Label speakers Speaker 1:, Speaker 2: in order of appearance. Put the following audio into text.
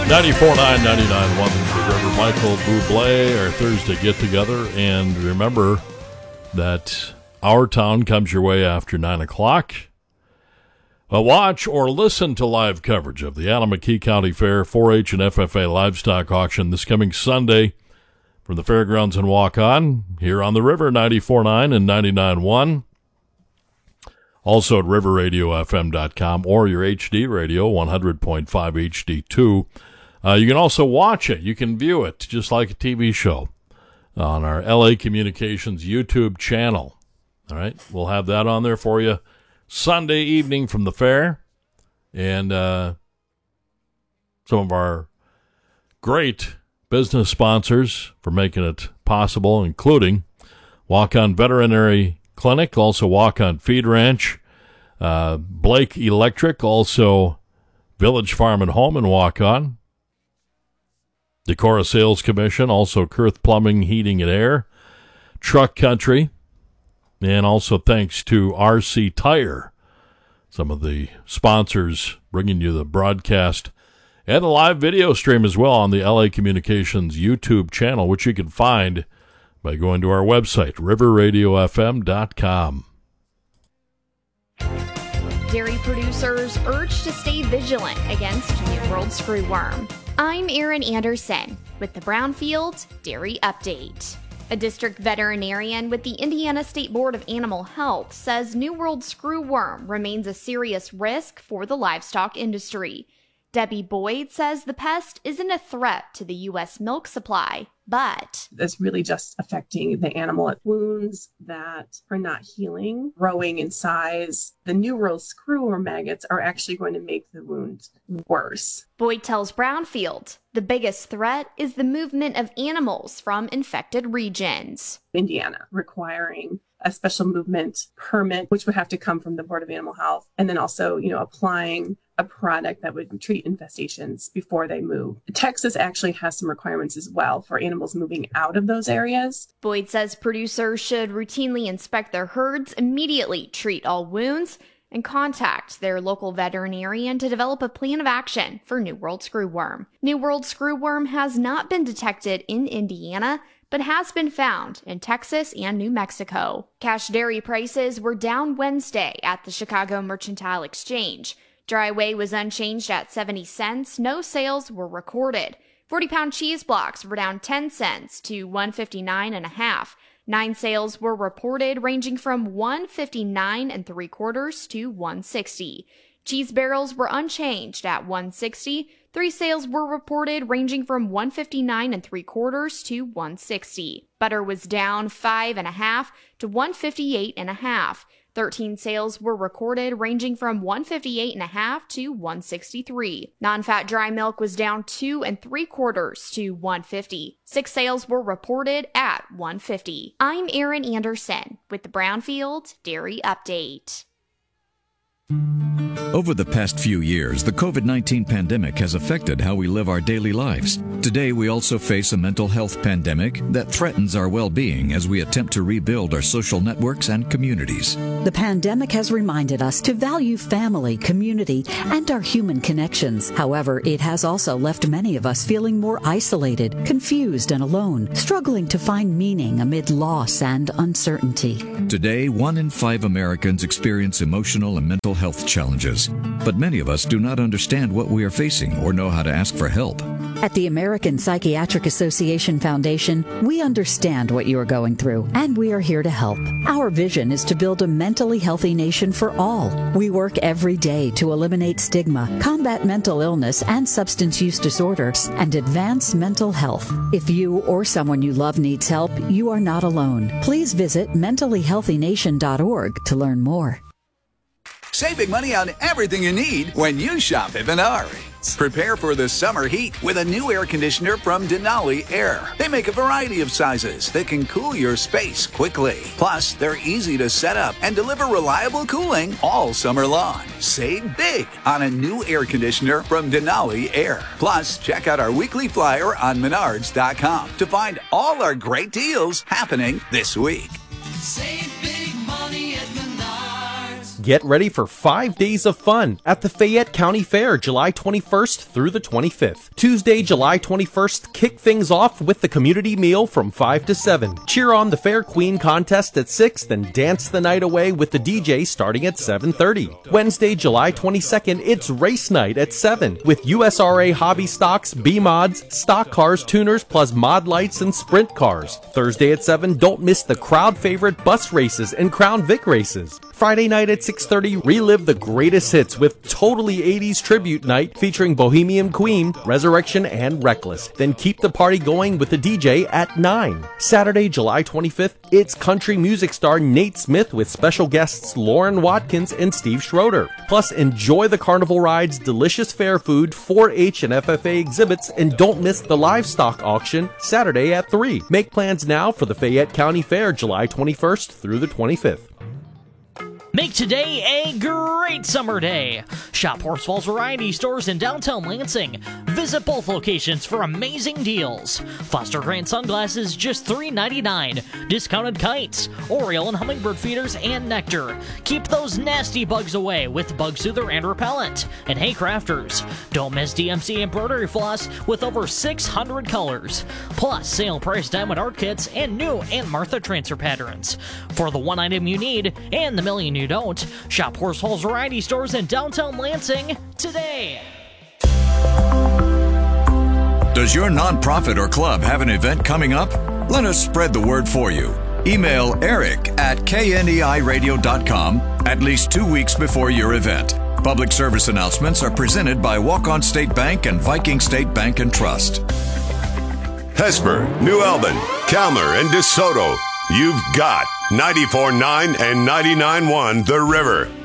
Speaker 1: 94.9, 99.1 The River. Michael Bublé, our Thursday get-together. And remember that Our Town comes your way after 9 o'clock. Watch or listen to live coverage of the Anna-McKee County Fair 4-H and FFA Livestock Auction this coming Sunday from the Fairgrounds in Waukon, here on the River, 94.9 and 99.1. Also at riverradiofm.com or your HD radio, 100.5 HD2. You can also watch it. You can view it just like a TV show on our LA Communications YouTube channel. All right, we'll have that on there for you Sunday evening from the fair. And some of our great business sponsors for making it possible, including Waukon Veterinary Clinic, also Waukon Feed Ranch, Blake Electric, also Village Farm and Home in Waukon, Decorah Sales Commission, also Kurth Plumbing, Heating and Air, Truck Country, and also thanks to RC Tire, some of the sponsors bringing you the broadcast and a live video stream as well on the LA Communications YouTube channel, which you can find by going to our website, riverradiofm.com.
Speaker 2: Dairy producers urged to stay vigilant against New World Screwworm. I'm Erin Anderson with the Brownfield Dairy Update. A district veterinarian with the Indiana State Board of Animal Health says New World Screwworm remains a serious risk for the livestock industry. Debbie Boyd says the pest isn't a threat to the U.S. milk supply, but
Speaker 3: it's really just affecting the animal. Wounds that are not healing, growing in size. The New World Screwworm maggots are actually going to make the wounds worse.
Speaker 2: Boyd tells Brownfield the biggest threat is the movement of animals from infected regions.
Speaker 3: Indiana requiring a special movement permit, which would have to come from the Board of Animal Health, and then also, applying a product that would treat infestations before they move. Texas actually has some requirements as well for animals moving out of those areas.
Speaker 2: Boyd says producers should routinely inspect their herds, immediately treat all wounds, and contact their local veterinarian to develop a plan of action for New World Screwworm. New World Screwworm has not been detected in Indiana, but has been found in Texas and New Mexico. Cash dairy prices were down Wednesday at the Chicago Mercantile Exchange. Dry whey was unchanged at 70 cents. No sales were recorded. 40-pound cheese blocks were down 10 cents to $1.59.5. 9 sales were reported, ranging from $1.59 to $1.60. Cheese barrels were unchanged at $1.60. 3 sales were reported, ranging from $1.59 to $1.60. Butter was down 5.5 to $1.58.5. 13 sales were recorded, ranging from $1.58.5 to $1.63. Non-fat dry milk was down 2 3/4 to $1.50. 6 sales were reported at $1.50. I'm Erin Anderson with the Brownfield Dairy Update.
Speaker 4: Over the past few years, the COVID-19 pandemic has affected how we live our daily lives. Today, we also face a mental health pandemic that threatens our well-being as we attempt to rebuild our social networks and communities.
Speaker 5: The pandemic has reminded us to value family, community, and our human connections. However, it has also left many of us feeling more isolated, confused, and alone, struggling to find meaning amid loss and uncertainty.
Speaker 4: Today, 1 in 5 Americans experience emotional and mental health challenges, but many of us do not understand what we are facing or know how to ask for help.
Speaker 5: At the American Psychiatric Association Foundation, we understand what you are going through, and we are here to help. Our vision is to build a mentally healthy nation for all. We work every day to eliminate stigma, combat mental illness and substance use disorders, and advance mental health. If you or someone you love needs help, you are not alone. Please visit mentallyhealthynation.org to learn more.
Speaker 6: Save big money on everything you need when you shop at Menards. Prepare for the summer heat with a new air conditioner from Denali Air. They make a variety of sizes that can cool your space quickly. Plus, they're easy to set up and deliver reliable cooling all summer long. Save big on a new air conditioner from Denali Air. Plus, check out our weekly flyer on Menards.com to find all our great deals happening this week.
Speaker 7: Save big money at Menards. Get ready for 5 days of fun at the Fayette County Fair, July 21st through the 25th. Tuesday, July 21st, kick things off with the community meal from 5 to 7. Cheer on the Fair Queen contest at 6, then dance the night away with the DJ starting at 7:30. Wednesday, July 22nd, it's race night at 7 with USRA hobby stocks, B-mods, stock cars, tuners, plus mod lights and sprint cars. Thursday at 7, don't miss the crowd favorite bus races and Crown Vic races. Friday night at 6:30, relive the greatest hits with Totally 80s Tribute Night featuring Bohemian Queen, Resurrection, and Reckless. Then keep the party going with the DJ at 9. Saturday, July 25th, it's country music star Nate Smith with special guests Lauren Watkins and Steve Schroeder. Plus, enjoy the carnival rides, delicious fair food, 4-H and FFA exhibits, and don't miss the livestock auction Saturday at 3. Make plans now for the Fayette County Fair, July 21st through the 25th.
Speaker 8: Make today a great summer day. Shop Horsfall's Variety Stores in downtown Lansing. Visit both locations for amazing deals. Foster Grant sunglasses just $3.99. Discounted kites, Oriole and hummingbird feeders, and nectar. Keep those nasty bugs away with Bug Soother and Repellent. And hey crafters, don't miss DMC embroidery floss with over 600 colors. Plus sale price diamond art kits and new Aunt Martha transfer patterns. For the one item you need and the million you don't, shop Horsfall's Variety Stores in downtown Lansing today.
Speaker 4: Does your nonprofit or club have an event coming up? Let us spread the word for you. Email eric@kneiradio.com at least 2 weeks before your event. Public service announcements are presented by Walk-On State Bank and Viking State Bank and Trust.
Speaker 9: Hesper, New Albin, Calmer, and DeSoto. You've got 94.9 and 99.1 The River.